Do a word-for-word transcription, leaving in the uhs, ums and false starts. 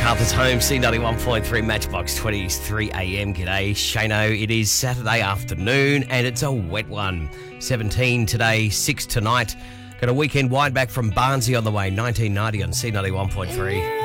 MacArthur's home, C ninety-one point three, Matchbox twenty-three a m. G'day, Shano. It is Saturday afternoon and it's a wet one. seventeen today, six tonight. Got a weekend wide back from Barnsley on the way, nineteen ninety on C ninety-one point three.